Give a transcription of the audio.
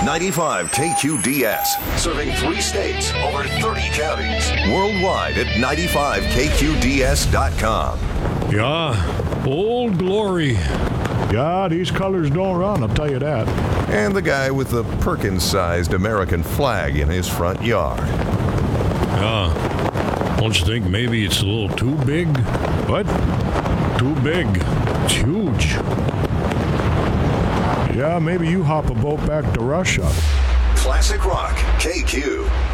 95 KQDS, serving 3 states, over 30 counties. Worldwide at 95KQDS.com. Yeah, Old Glory. Yeah, these colors don't run, I'll tell you that. And the guy with the Perkins-sized American flag in his front yard. Yeah, don't you think maybe it's a little too big? What? Too big. It's huge. Yeah, maybe you hop a boat back to Russia. Classic Rock, KQ.